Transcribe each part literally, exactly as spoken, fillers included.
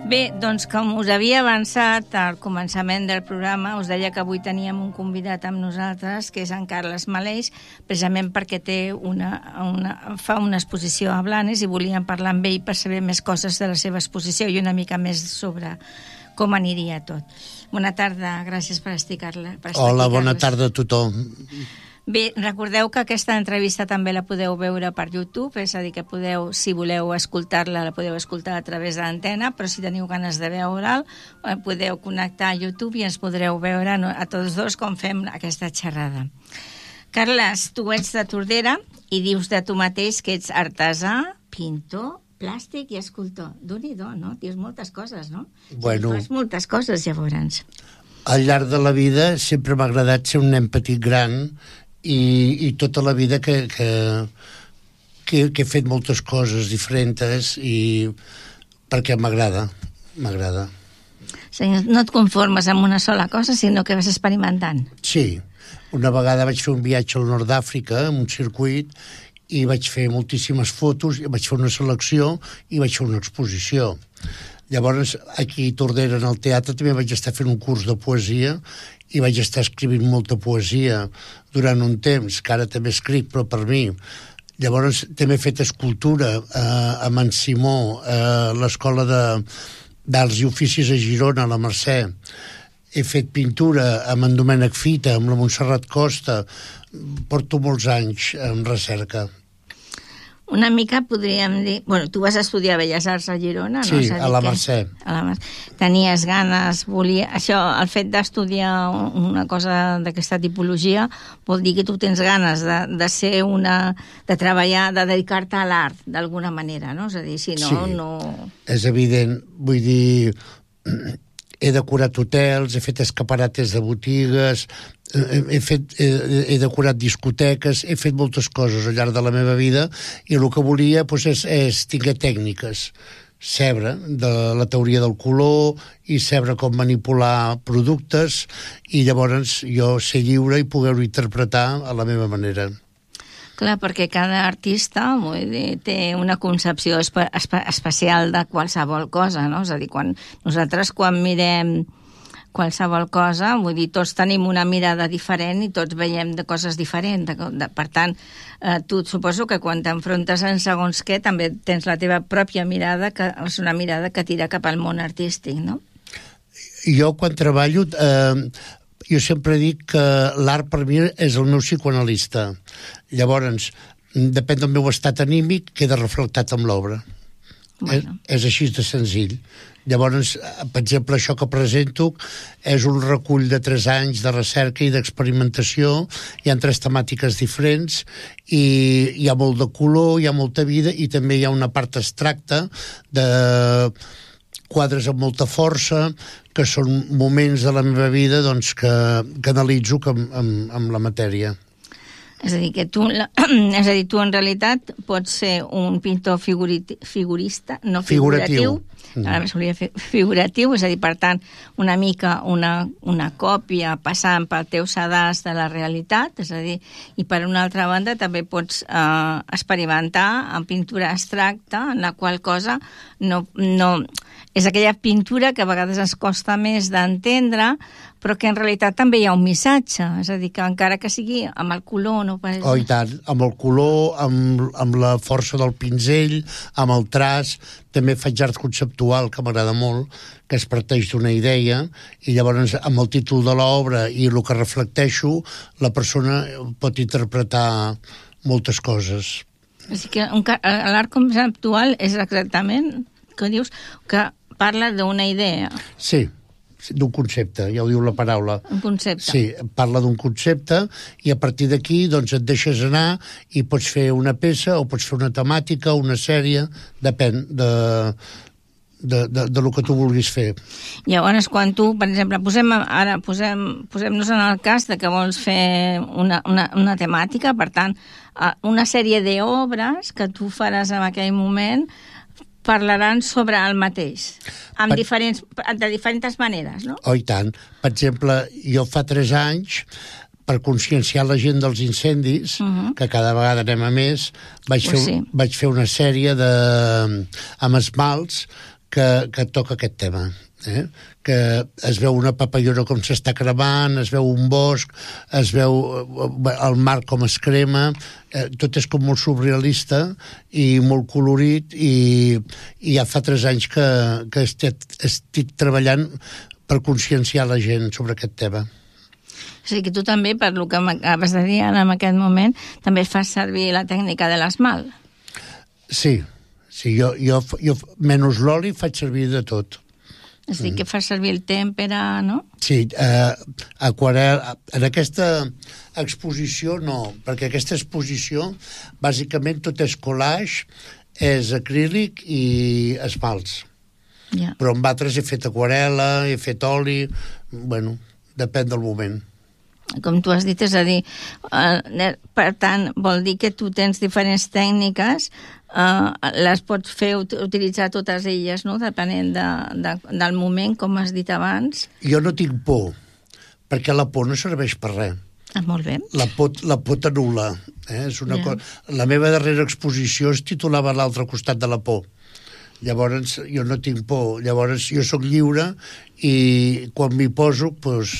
Bé, doncs com us havia avançat al començament del programa, us deia que avui teníem un convidat amb nosaltres, que és en Carles Maleix, precisament perquè té una, una, fa una exposició a Blanes i volíem parlar amb ell per saber més coses de la seva exposició i una mica més sobre com aniria tot. Bona tarda, gràcies per estar-la. Hola, bona tarda a tothom. Bé, recordeu que aquesta entrevista també la podeu veure per YouTube, és a dir, que podeu, si voleu escoltar-la, la podeu escoltar a través de l'antena, però si teniu ganes de veure'l, podeu connectar a YouTube i ens podreu veure a tots dos com fem aquesta xerrada. Carles, tu ets de Tordera i dius de tu mateix que ets artesà, pintor, plàstic i escultor. Déu-n'hi-do, no? Dius moltes coses, no? Bueno, fas moltes coses, llavors. Al llarg de la vida sempre m'ha agradat ser un nen petit gran i, i tota la vida que, que, que, que he fet moltes coses diferents i perquè m'agrada, m'agrada. Sí, no et conformes amb una sola cosa, sinó que vas experimentant. Sí, una vegada vaig fer un viatge al nord d'Àfrica amb un circuit i vaig fer moltíssimes fotos, i vaig fer una selecció i vaig fer una exposició. Llavors, aquí a Tordera, en el teatre, també vaig estar fent un curs de poesia i vaig estar escrivint molta poesia durant un temps, que ara també escric, però per mi. Llavors, també he fet escultura eh, a Man Simó, a l'Escola de, d'Arts i Oficis a Girona, a la Mercè. He fet pintura amb en Domènec Fita, amb la Montserrat Costa. Porto molts anys en recerca. Una mica podríem dir... Bueno, tu vas estudiar Belles Arts a Girona, no? Sí, a la Mercè. A la Mercè. Tenies ganes, volia... Això, el fet d'estudiar una cosa d'aquesta tipologia vol dir que tu tens ganes de, de ser una... de treballar, de dedicar-te a l'art, d'alguna manera, no? És a dir, si no, sí, no... És evident. Vull dir... He decorat hotels, he fet escaparates de botigues, he, fet, he, he decorat discoteques, he fet moltes coses al llarg de la meva vida i el que volia doncs, és, és tinguer tècniques, saber de la teoria del color i saber com manipular productes i llavors jo ser lliure i poder-ho interpretar a la meva manera. Clar, perquè cada artista vull dir, té una concepció espe espe especial de qualsevol cosa, no? És a dir, quan nosaltres quan mirem qualsevol cosa, vull dir, tots tenim una mirada diferent i tots veiem de coses diferents. De, de, per tant, eh, tu suposo que quan t'enfrontes en segons què també tens la teva pròpia mirada, que és una mirada que tira cap al món artístic, no? Jo quan treballo... Eh, Jo sempre dic que l'art per mi és el meu psicoanalista. Llavors, depèn del meu estat anímic, queda reflectat amb l'obra. Bueno. És, és així de senzill. Llavors, per exemple, això que presento és un recull de tres anys de recerca i d'experimentació. Hi ha tres temàtiques diferents i hi ha molt de color, hi ha molta vida i també hi ha una part abstracta de quadres amb molta força, que són moments de la meva vida doncs, que, que analitzo amb, amb, amb la matèria. És a dir, que tu, la, és a dir, tu en realitat pots ser un pintor figuriti, figurista, no figuratiu. figuratiu. Ara més volia fer figuratiu, és a dir, per tant, una mica una, una còpia passant pel teu sedàs de la realitat, és a dir, i per una altra banda també pots eh, experimentar en pintura abstracta, en la qual cosa no... no és aquella pintura que a vegades ens costa més d'entendre, però que en realitat també hi ha un missatge. És a dir, que encara que sigui amb el color... No pareix... Oh, i tant. Amb el color, amb, amb la força del pinzell, amb el traç. També faig art conceptual, que m'agrada molt, que es parteix d'una idea, i llavors amb el títol de l'obra i el que reflecteixo, la persona pot interpretar moltes coses. És que l'art conceptual és exactament, que dius, que parla d'una idea. Sí, d'un concepte, ja ho diu la paraula. Un concepte. Sí, parla d'un concepte i a partir d'aquí doncs et deixes anar i pots fer una peça o pots fer una temàtica, una sèrie, depèn de, de, de, de lo que tu vulguis fer. Llavors, quan tu, per exemple, posem, ara posem, posem-nos en el cas de que vols fer una, una, una temàtica, per tant, una sèrie d'obres que tu faràs en aquell moment parlaran sobre el mateix, amb per... diferents, de diferents maneres, no? Oh, i tant. Per exemple, jo fa tres anys, per conscienciar la gent dels incendis, uh-huh. que cada vegada anem a més, vaig, fer, sí. vaig fer una sèrie de, amb esmalts que, que toca aquest tema. Eh? Que es veu una papallona com s'està cremant, es veu un bosc, es veu el mar com es crema, eh, tot és com molt surrealista i molt colorit, i, i ja fa tres anys que, que estic, estic treballant per conscienciar la gent sobre aquest tema. O sigui que tu també, per el que acabes de dir en aquest moment, també fas servir la tècnica de l'esmalt. Sí, sí, jo, jo, jo menys l'oli faig servir de tot. És a dir, que fas servir el tèmpera, no? Sí, eh, aquarel... En aquesta exposició no, perquè aquesta exposició bàsicament tot és collage, és acrílic i esmalts. Yeah. Però amb altres he fet aquarela, he fet oli, bueno, depèn del moment. Com tu has dit, és a dir, eh, per tant, vol dir que tu tens diferents tècniques, eh, les pots fer utilitzar totes elles, no?, depenent de, de, del moment, com has dit abans. Jo no tinc por, perquè la por no serveix per res. Ah, molt bé. La por, la por t'anul·la. Eh? És una Ja. cosa... La meva darrera exposició es titulava L'altre costat de la por. Llavors, jo no tinc por. Llavors, jo sóc lliure i quan m'hi poso, doncs,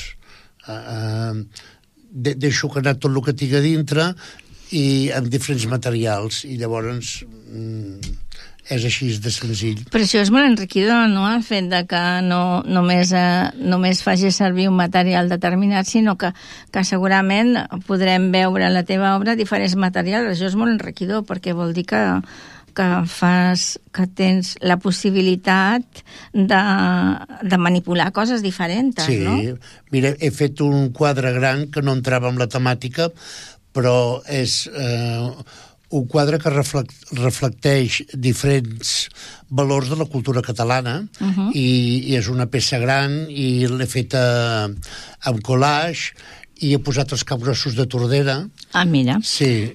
Uh, de, deixo que anar tot el que tinc a dintre i amb diferents materials, i llavors mm, és així de senzill. Però això és molt enriquidor, no?, el fet de que no només, eh, només facis servir un material determinat, sinó que, que segurament podrem veure en la teva obra diferents materials. Això és molt enriquidor, perquè vol dir que que fas, que tens la possibilitat de, de manipular coses diferents, sí, no? Sí, mira, he fet un quadre gran que no entrava en la temàtica, però és eh, un quadre que reflect, reflecteix diferents valors de la cultura catalana, uh-huh. i, i és una peça gran i l'he feta amb collage, i he posat els capgrossos de Tordera. Ah, mira. Sí,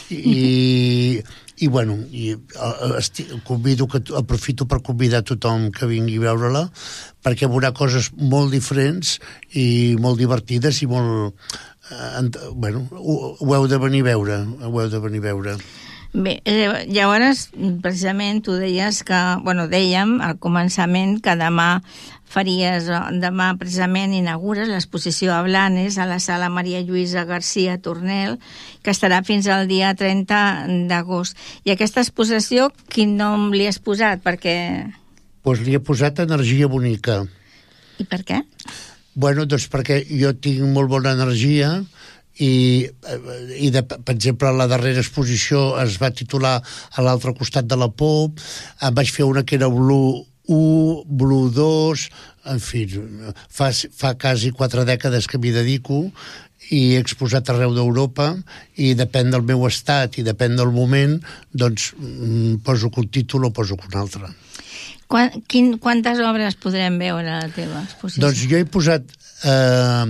i... I, bueno, i esti, convido que, aprofito per convidar tothom que vingui a veure-la, perquè veurà coses molt diferents i molt divertides i molt... Eh, bueno, ho, ho heu de venir a veure, ho heu de venir a veure. Bé, llavors, precisament, tu deies que, bueno, dèiem al començament que demà faries, demà precisament inaugures l'exposició a Blanes, a la sala Maria Lluïsa Garcia Tornel, que estarà fins al dia trenta d'agost. I aquesta exposició, quin nom li has posat? Perquè... Pues li he posat Energia Bonica. I per què? Bueno, doncs perquè jo tinc molt bona energia i, i de, per exemple, la darrera exposició es va titular A l'altre costat de la por, em vaig fer una que era Blue u, Blue dos, en fi, fa, fa quasi quatre dècades que m'hi dedico i he exposat arreu d'Europa, i depèn del meu estat i depèn del moment, doncs poso un títol o poso un altre. Quan, quin, quantes obres podrem veure a la teva exposició? Doncs jo he posat eh,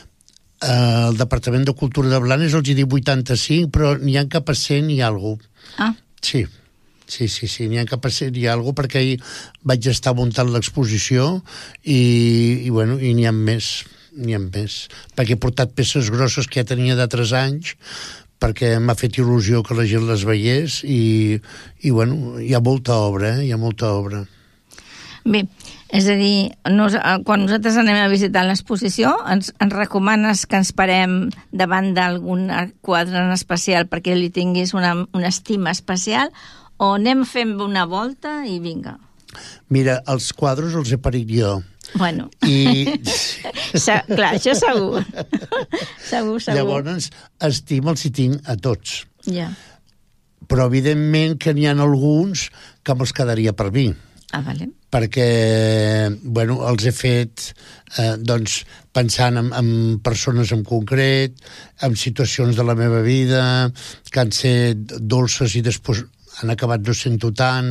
al Departament de Cultura de Blanes, els hi dic vuitanta-cinc, però n'hi ha cap a cent i alguna cosa. Ah. Sí. Sí, sí, sí, n'hi ha cap a cent i alguna cosa, perquè ahir vaig estar muntant l'exposició i, i, bueno, i n'hi ha més, n'hi ha més. Perquè he portat peces grosses que ja tenia d'altres anys, perquè m'ha fet il·lusió que la gent les veiés i, i bueno, hi ha molta obra, eh? Hi ha molta obra. Bé, és a dir, nos, quan nosaltres anem a visitar l'exposició, ens, ens recomanes que ens parem davant d'algun quadre en especial perquè li tinguis una, una estima especial, o anem fent una volta i vinga? Mira, els quadres els he parit jo. Bueno, I... clar, això segur. segur, segur. Llavors, estima els hi tinc a tots. Ja. Però, evidentment, que n'hi ha alguns que me'ls quedaria per mi. Ah, vale. Perquè, bueno, els he fet eh, doncs, pensant en, en persones en concret, en situacions de la meva vida, que han set dolces i després han acabat no sent-ho tant,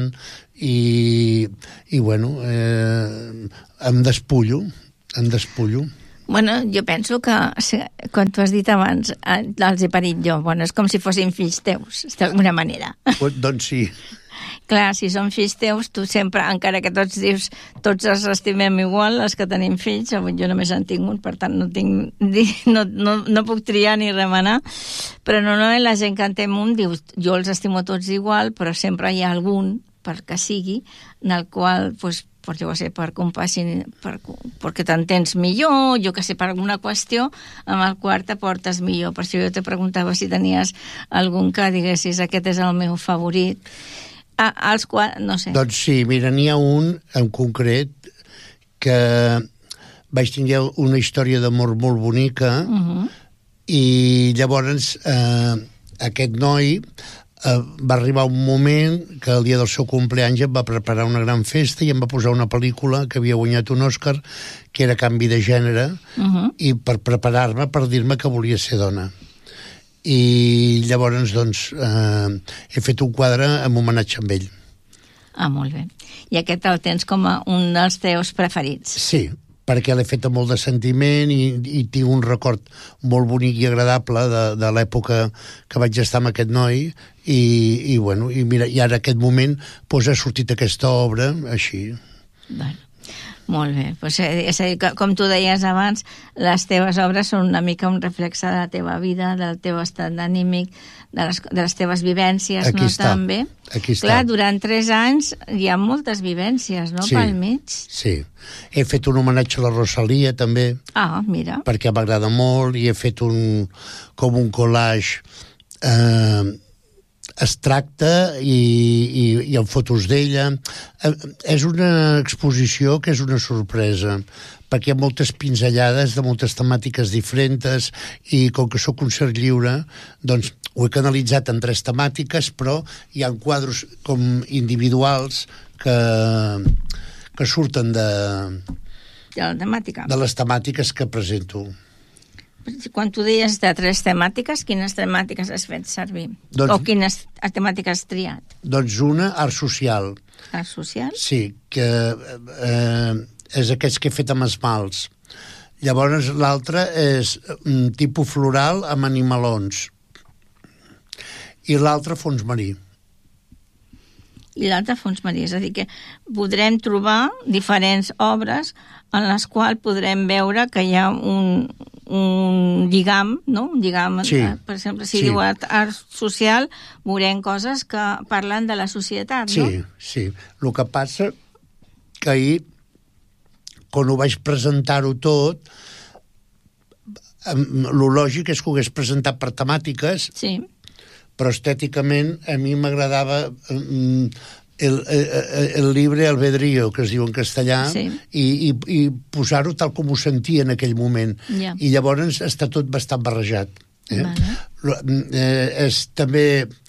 i, i bueno, eh, em despullo, em despullo. Bueno, jo penso que, quan tu has dit abans, els he parit jo. Bueno, és com si fossin fills teus, d'alguna manera. Doncs sí. Clar, si són fills teus, tu sempre, encara que tots dius, tots els estimem igual, els que tenim fills, jo només en tinc un, per tant no tinc, no, no, no puc triar ni remenar, però normalment la gent que en té un diu, jo els estimo tots igual, però sempre hi ha algun per que sigui, en el qual, pues, per, jo sé, per compassin, per, perquè t'entens millor, jo que sé, per alguna qüestió, amb el qual te portes millor. Per això jo te preguntava si tenies algun que diguessis, aquest és el meu favorit. Ah, els quals, no sé. Doncs sí, mira, n'hi ha un en concret que vaig tenir una història d'amor molt bonica, uh-huh. i llavors eh, aquest noi eh, va arribar un moment que el dia del seu compleanys em va preparar una gran festa i em va posar una pel·lícula que havia guanyat un Òscar, que era Canvi de gènere, uh-huh. i per preparar-me, per dir-me que volia ser dona. I llavors, doncs, eh, he fet un quadre en homenatge amb ell. Ah, molt bé. I aquest el tens com a un dels teus preferits. Sí, perquè l'he fet amb molt de sentiment i, i tinc un record molt bonic i agradable de, de l'època que vaig estar amb aquest noi i, i, bueno, i, mira, i ara aquest moment pues, ha sortit aquesta obra així. Bueno, molt bé. Pues, és a dir, com tu deies abans, les teves obres són una mica un reflex de la teva vida, del teu estat anímic, de les, de les teves vivències, aquí no? Està. També. Aquí està. Clar, durant tres anys hi ha moltes vivències, no? Sí, Pel mig. Sí. He fet un homenatge a la Rosalia, també. Ah, mira. Perquè m'agrada molt, i he fet un, com un collage eh, extracte i, i, i amb fotos d'ella. Eh, és una exposició que és una sorpresa, perquè hi ha moltes pinzellades de moltes temàtiques diferents i com que sóc un ser lliure, doncs ho he canalitzat en tres temàtiques, però hi ha quadros com individuals que, que surten de, de la temàtica. De les temàtiques que presento. Quan tu deies de tres temàtiques, quines temàtiques has fet servir? Doncs, o quines temàtiques has triat? Doncs una, art social. Art social? Sí, que eh, és aquests que he fet amb esmalts. Llavors l'altre és un tipus floral amb animalons. I l'altre fons marí. I l'altre fons marí, és a dir que podrem trobar diferents obres en les quals podrem veure que hi ha un, un lligam, no? Un lligam, sí. Per exemple, si sí. diu art, art social, veurem coses que parlen de la societat, sí, no? Sí, sí. El que passa que ahir, quan ho vaig presentar-ho tot, el lògic és que ho hagués presentat per temàtiques, sí. Però estèticament a mi m'agradava el, el, el libre albedrío, que es diu en castellà, sí. i, i, i posar-ho tal com ho sentia en aquell moment. Yeah. I llavors està tot bastant barrejat. Eh? Vale. Eh, és també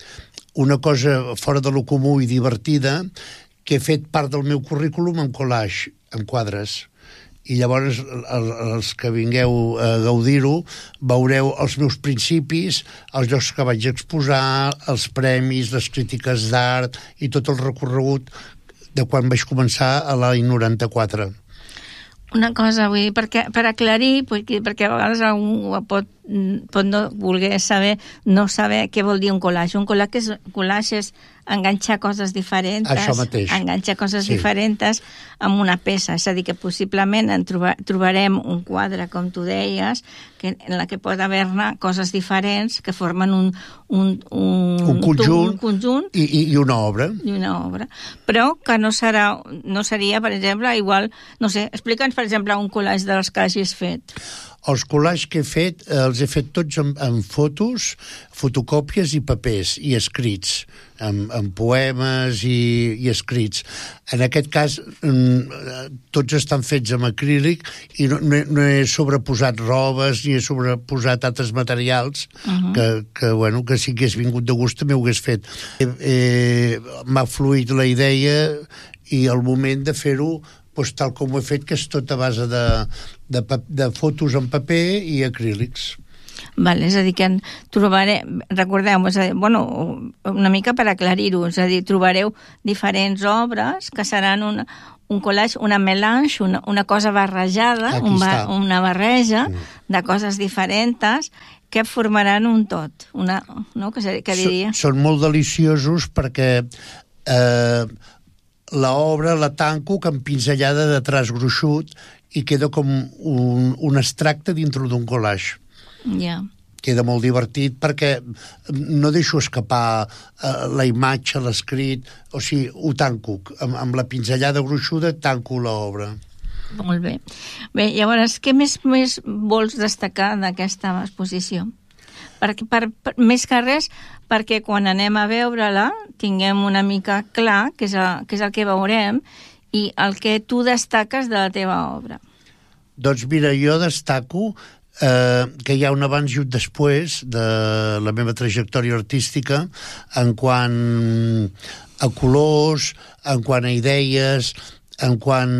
una cosa fora de lo comú i divertida, que he fet part del meu currículum en collage, en quadres. I llavors els que vingueu a gaudir-ho veureu els meus principis, els llocs que vaig exposar, els premis, les crítiques d'art i tot el recorregut de quan vaig començar a l'any noranta-quatre. Una cosa, vull dir, perquè, per aclarir, perquè, perquè a vegades algú pot, pot no voler saber, no saber què vol dir un collage. Un collage és, collage és enganxar coses diferents, això mateix. enganxar coses sí. diferents amb una peça. És a dir, que possiblement en trobar, trobarem un quadre, com tu deies, que, en la que pot haver-ne coses diferents que formen un, un, un, un conjunt, un conjunt i, i, i una obra. I una obra. Però que no, serà, no seria, per exemple, igual... No sé, explica'ns, per exemple, un collage dels que hagis fet. Els collages que he fet, eh, els he fet tots amb, amb fotos, fotocòpies i papers, i escrits, amb, amb poemes i, i escrits. En aquest cas, mm, tots estan fets amb acrílic i no, no, he, no he sobreposat robes ni he sobreposat altres materials uh-huh. que, que, bueno, que si hagués vingut de gust també ho hagués fet. Eh, eh, m'ha fluït la idea i el moment de fer-ho doncs, tal com ho he fet, que és tot a base de, de, de fotos en paper i acrílics. Vale, és a dir, que trobareu, recordeu, és a dir, bueno, una mica per aclarir-ho, és a dir, trobareu diferents obres que seran una, un collage, una melange, una, una cosa barrejada, un ba, una barreja mm. de coses diferents que formaran un tot, una, no? Que, que diria? Són, són molt deliciosos perquè eh, l'obra la tanco amb pinzellada de traç gruixut i queda com un, un extracte dintre d'un collage. Ja. queda molt divertit perquè no deixo escapar uh, la imatge, l'escrit, o sigui, ho tanco. Amb, amb la pinzellada gruixuda tanco l'obra. Molt bé. Bé, llavors, què més, més vols destacar d'aquesta exposició? Per, per, per, més que res, perquè quan anem a veure-la tinguem una mica clar què és, el, què és el que veurem i el que tu destaques de la teva obra. Doncs mira, jo destaco eh, que hi ha un abans i un després de la meva trajectòria artística en quant a colors, en quant a idees, en quant...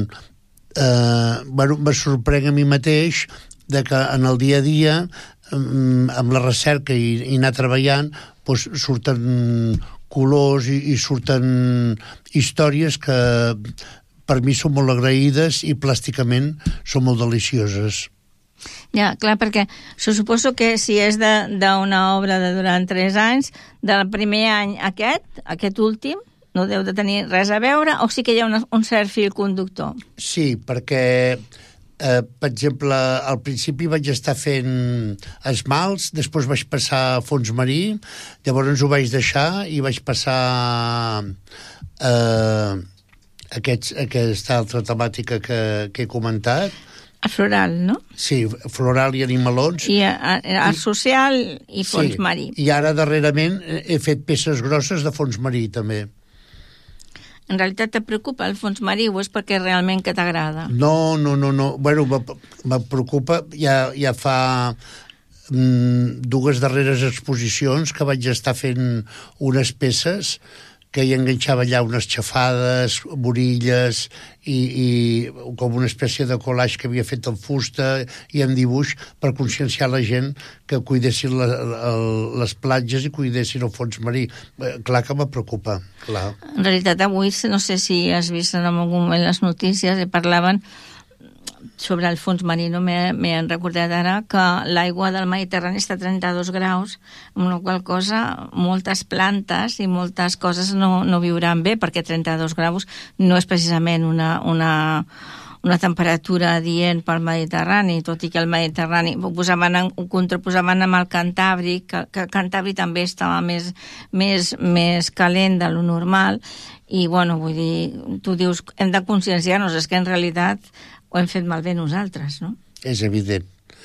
Eh, bueno, me sorprenc a mi mateix de que en el dia a dia, amb la recerca i, i anar treballant, doncs surten colors i, i surten històries que per mi són molt agraïdes i plàsticament són molt delicioses. Ja, clar, perquè se suposo que si és d'una obra de durant tres anys, del primer any aquest, aquest últim, no deu de tenir res a veure, o sí que hi ha una, un cert fil conductor? Sí, perquè, eh, per exemple, al principi vaig estar fent esmalts, després vaig passar a fons marí, llavors ho vaig deixar i vaig passar a eh, Aquests, aquesta altra temàtica que, que he comentat. A floral, no? Sí, floral i animalons. I art social i fons sí, marí. I ara, darrerament, he fet peces grosses de fons marí, també. En realitat te preocupa el fons marí o és perquè realment que t'agrada? No, no, no, no. Bueno, me preocupa, ja, ja fa mm, dues darreres exposicions que vaig estar fent unes peces que hi enganxava allà unes xafades, borilles i, i com una espècie de collage que havia fet en fusta i en dibuix per conscienciar la gent que cuidessin la, la, les platges i cuidessin el fons marí. Eh, clar que me preocupa, clar. En realitat avui, no sé si has vist en algun moment les notícies, parlaven sobre el fons marí, no m'he recordat ara que l'aigua del Mediterrani està a trenta-dos graus, amb la qual cosa moltes plantes i moltes coses no, no viuran bé, perquè trenta-dos graus no és precisament una, una, una temperatura adient pel Mediterrani, tot i que el Mediterrani ho, posaven en, ho contraposaven amb el Cantàbric, que, que el Cantàbric també estava més, més, més calent de lo normal, i bueno, vull dir, tu dius, hem de conscienciar-nos, és que en realitat ho hem fet malbé nosaltres, no? És evident.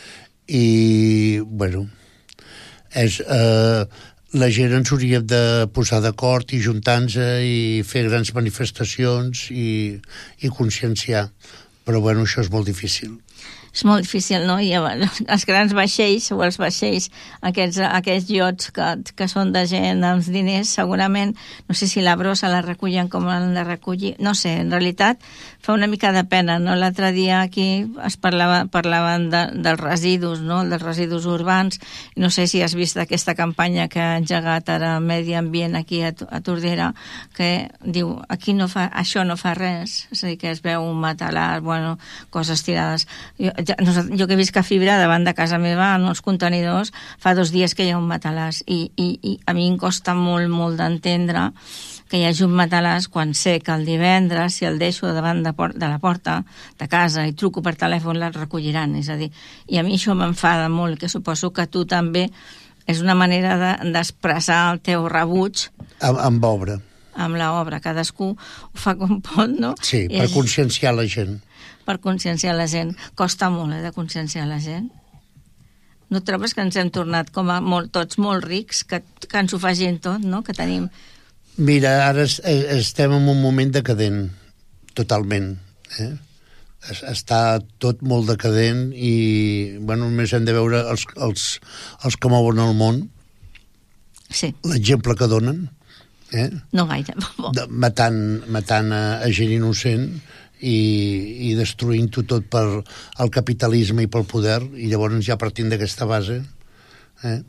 I, bueno, és, eh, la gent ens hauria de posar d'acord i juntar-nos i fer grans manifestacions i, i conscienciar. Però, bueno, això és molt difícil. És molt difícil, no? I els grans vaixells o els vaixells, aquests, aquests iots que, que són de gent amb diners, segurament, no sé si la brossa la recullen com l'han de recollir, no sé, en realitat fa una mica de pena, no? L'altre dia aquí es parlava, parlaven de, dels residus, no? Dels residus urbans, no sé si has vist aquesta campanya que ha engegat ara Medi Ambient aquí a, a Tordera, que diu, aquí no fa, això no fa res, és a dir, que es veu un matalar, bueno, coses tirades. Jo, jo que he vist que a Fibra, davant de casa meva, en els contenidors, fa dos dies que hi ha un matalàs i, i, i a mi em costa molt, molt d'entendre que hi hagi un matalàs quan sé que el divendres, si el deixo davant de, por de la porta de casa i truco per telèfon, el recolliran. És a dir, i a mi això m'enfada molt, que suposo que tu també és una manera d'expressar de, el teu rebuig amb, amb obra. Amb l'obra. Cadascú ho fa com pot, no? Sí, per és... conscienciar la gent. Per conscienciar la gent. Costa molt, eh, de conscienciar la gent. No trobes que ens hem tornat com a molt, tots molt rics, que, que ens ho facin tot, no? Que tenim... Mira, ara estem en un moment decadent, totalment. Eh? Està tot molt decadent i, bueno, només hem de veure els, els, els que mouen el món, sí. L'exemple que donen, eh? No gaire. De, matant, matant a, a gent innocent i, i destruint-ho tot per el capitalisme i pel poder, i llavors ja partint d'aquesta base... Eh?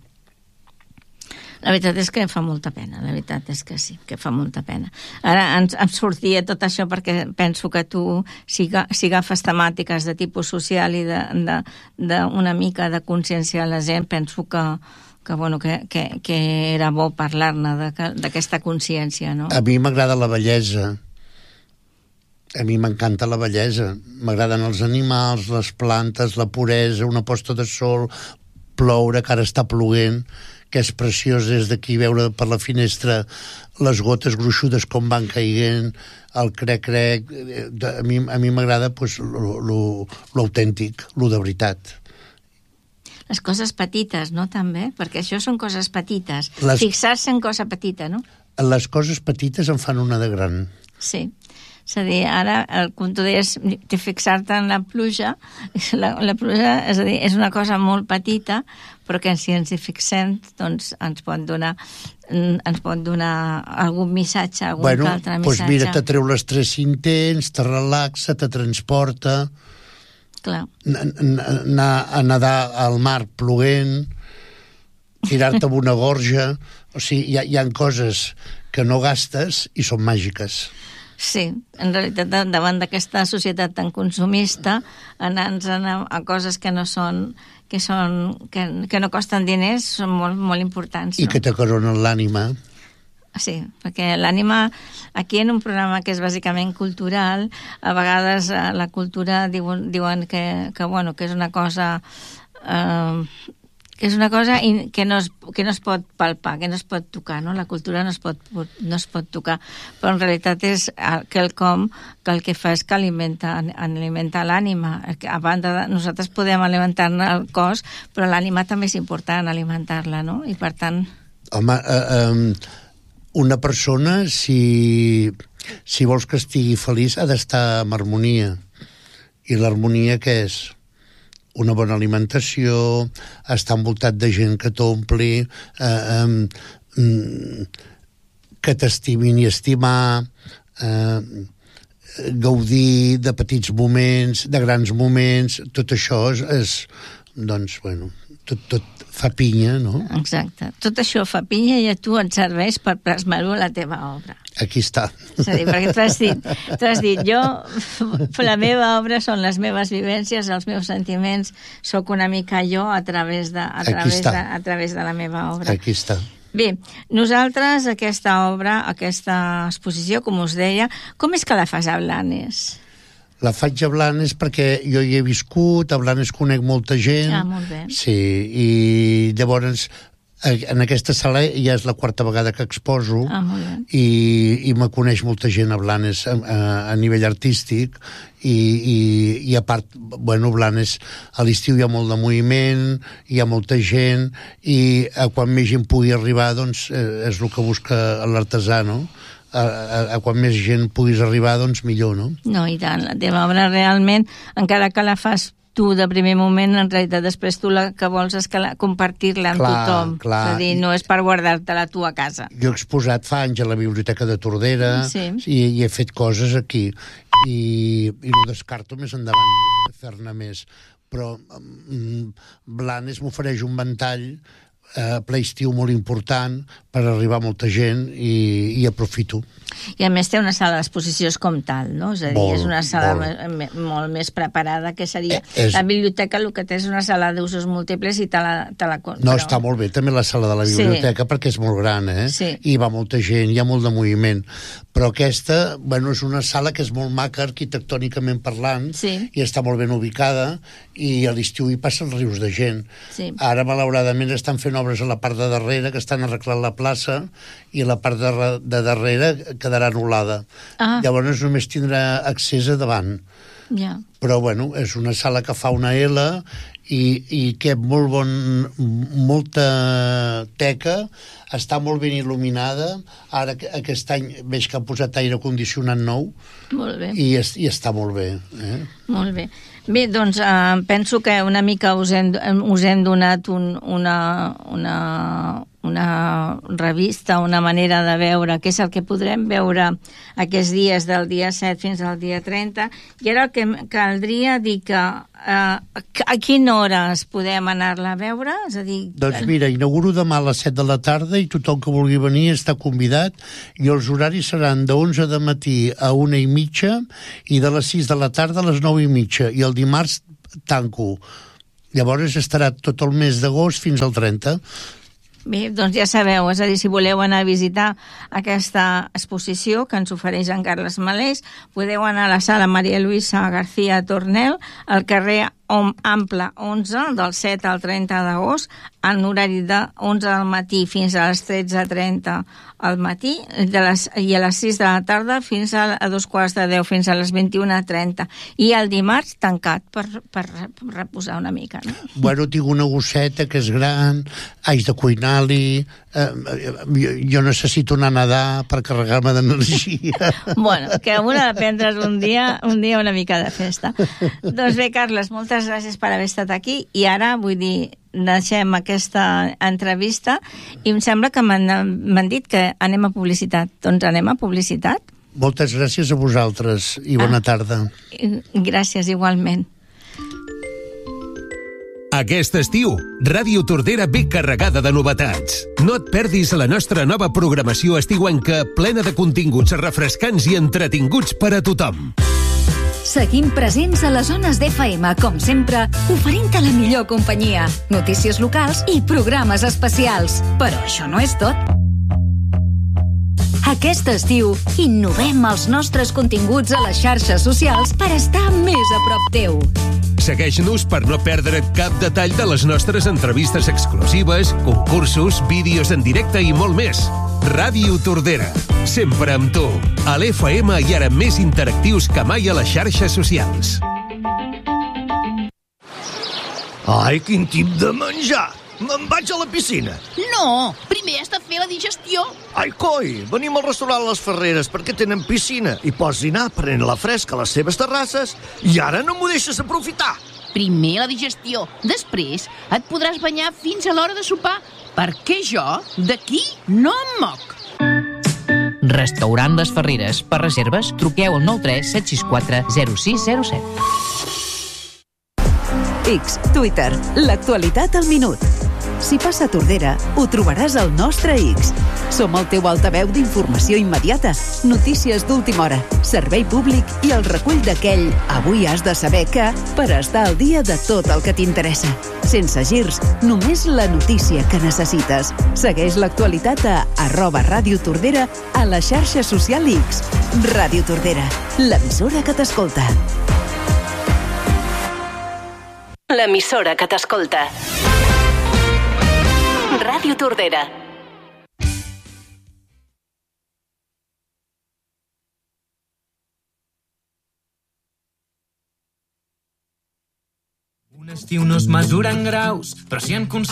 La veritat és que fa molta pena, la veritat és que sí, que fa molta pena. Ara ens, em sortia tot això perquè penso que tu, si, si agafes temàtiques de tipus social i d'una mica de consciència a la gent, penso que, que, bueno, que, que, que era bo parlar-ne d'aquesta consciència, no? A mi m'agrada la bellesa. A mi m'encanta la bellesa. M'agraden els animals, les plantes, la puresa, una posta de sol... ploure, que ara està ploent, que és preciós des d'aquí veure per la finestra les gotes gruixudes com van caient, el crec-crec. A mi a mi m'agrada pues, l'autèntic, lo de veritat. Les coses petites, no, també? Perquè això són coses petites. Les... Fixar-se en cosa petita, no? Les coses petites en fan una de gran. Sí. És a dir, ara, el, com tu deies, de fixar-te en la pluja, la, la pluja és, a dir, és una cosa molt petita, però que si ens hi fixem, doncs ens pot donar, ens pot donar algun missatge, algun bueno, altre pues missatge. Mira, t'atreu l'estrès intens, te relaxa, te transporta. Clar. Anar a nedar al mar ploent, tirar-te amb una gorja. O sigui, hi ha, hi ha coses que no gastes i són màgiques. Sí, en realitat, davant d'aquesta societat tan consumista, anar-nos a, a coses que no són, que són, que, que no costen diners, són molt, molt importants. I no? que t'acaronen l'ànima. Sí, perquè l'ànima, aquí en un programa que és bàsicament cultural, a vegades la cultura diuen, diuen que, que, bueno, que és una cosa... Eh, que és una cosa que no, es, que no es pot palpar, que no es pot tocar, no? La cultura no es pot, no es pot tocar, però en realitat és quelcom que el que fa és que alimenta, alimenta l'ànima. A banda de, nosaltres podem alimentar-ne el cos, però l'ànima també és important alimentar-la, no? I per tant... Home, eh, eh, una persona, si, si vols que estigui feliç, ha d'estar en harmonia. I l'harmonia què és? Una bona alimentació, estar envoltat de gent que t'ompli, eh, eh, que t'estimin i estimar, eh, gaudir de petits moments, de grans moments, tot això és, és doncs, bueno, tot, tot fa pinya, no? Exacte. Tot això fa pinya i a tu et serveix per plasmar-ho a la teva obra. Aquí està. És a dir, perquè tu has dit, tu has dit jo, la meva obra són les meves vivències, els meus sentiments, sóc una mica jo a través de, a través de, a través de la meva obra. Aquí està. Bé, nosaltres aquesta obra, aquesta exposició, com us deia, com és que la fas a Blanes? La faig a Blanes perquè jo hi he viscut, a Blanes conec molta gent. Ah, molt bé. Sí, i llavors en aquesta sala ja és la quarta vegada que exposo. Ah, molt bé. I, i me coneix molta gent a Blanes a, a, a nivell artístic i, i, i a part, bueno, Blanes a l'estiu hi ha molt de moviment, hi ha molta gent i a quan més gent pugui arribar doncs eh, és el que busca l'artesà, no? A, a, a quan més gent puguis arribar, doncs millor, no? No, i tant, la teva obra realment, encara que la fas tu de primer moment, en realitat després tu el que vols és que la, compartir-la amb clar, tothom. Clar. És a dir, no és per guardar-te-la tu a casa. Jo he exposat fa anys a la Biblioteca de Tordera sí. i, i he fet coses aquí i, i no descarto més endavant fer-ne més. Però mm, Blanes m'ofereix un ventall eh, ple estiu molt important per arribar a molta gent i, i aprofito. I a més té una sala d'exposicions com tal, no? És a dir, molt, és una sala molt. molt més preparada que seria... Eh, és... La biblioteca el que té és una sala d'usos múltiples i te la... Te la no, però... està molt bé, també la sala de la biblioteca, sí. perquè és molt gran, eh? Sí. I va molta gent, hi ha molt de moviment. Però aquesta, bueno, és una sala que és molt maca arquitectònicament parlant sí. i està molt ben ubicada i a l'estiu hi passen rius de gent. Sí. Ara, malauradament, estan fent obres a la part de darrere, que estan arreglant la plaça, i la part de, de darrere quedarà anul·lada. Ah. Llavors només tindrà accés a davant. Ja. Però, bueno, és una sala que fa una L i, i que molt bon, molta teca, està molt ben il·luminada. Ara, aquest any, veig que han posat aire condicionat nou. Molt bé. I, i està molt bé. Eh? Molt bé. Bé, doncs eh, penso que una mica us hem, us hem donat un, una, una, una revista, una manera de veure què és el que podrem veure aquests dies del dia set fins al dia trenta, i ara el que caldria dir que eh, a quina hora es podem anar-la a veure? És a dir... Doncs mira, inauguro demà a les set de la tarda i tothom que vulgui venir està convidat, i els horaris seran de onze de matí a una i mitja i de les sis de la tarda a les nou i mitja, i el dimarts tanco. Llavors estarà tot el mes d'agost fins al trenta. Bé, doncs ja sabeu, és a dir, si voleu anar a visitar aquesta exposició que ens ofereix en Carles Malés, podeu anar a la sala Maria Luisa García Tornel, al carrer ample onze, del set al trenta d'agost, en horari de onze del matí fins a les tretze trenta al matí de les, i a les sis de la tarda fins a, a dos quarts de deu, fins a les vint-i-una trenta. I el dimarts tancat per, per reposar una mica, no? Bueno, tinc una gosseta que és gran, haig de cuinar-li, eh, jo, jo necessito anar a nedar per carregar-me d'energia. Bueno, que una de prendre's un dia, un dia una mica de festa. Doncs bé, Carles, moltes gràcies per haver estat aquí i ara, vull dir, deixem aquesta entrevista i em sembla que m'han dit que anem a publicitat. Doncs anem a publicitat. Moltes gràcies a vosaltres i bona ah, tarda. Gràcies, igualment. Aquest estiu, Ràdio Tordera ve carregada de novetats. No et perdis la nostra nova programació estiuenca plena de continguts refrescants i entretinguts per a tothom. Seguim presents a les zones d'F M, com sempre, oferint-te la millor companyia, notícies locals i programes especials. Però això no és tot. Aquest estiu, innovem els nostres continguts a les xarxes socials per estar més a prop teu. Segueix-nos per no perdre't cap detall de les nostres entrevistes exclusives, concursos, vídeos en directe i molt més. Ràdio Tordera, sempre amb tu, a l'F M i ara més interactius que mai a les xarxes socials. Ai, quin tip de menjar! Me'n vaig a la piscina. No, primer has de fer la digestió. Ai, coi, venim al restaurant Les Ferreres perquè tenen piscina i pots dinar prenent la fresca a les seves terrasses i ara no m'ho deixes aprofitar. Primer la digestió, després et podràs banyar fins a l'hora de sopar, perquè jo d'aquí no em moc. Restaurant Les Ferreres. Per reserves, truqueu al nou tres set sis quatre zero sis zero set. X, Twitter, l'actualitat al minut. Si passa a Tordera, ho trobaràs al nostre X. Som el teu altaveu d'informació immediata, notícies d'última hora, servei públic i el recull d'aquell avui has de saber que per estar al dia de tot el que t'interessa. Sense girs, només la notícia que necessites. Segueix l'actualitat a arroba Ràdio Tordera a la xarxa social X. Ràdio Tordera, l'emissora que t'escolta. L'emissora que t'escolta. Ràdio Tordera. Un estiu no es mesura en graus, però si en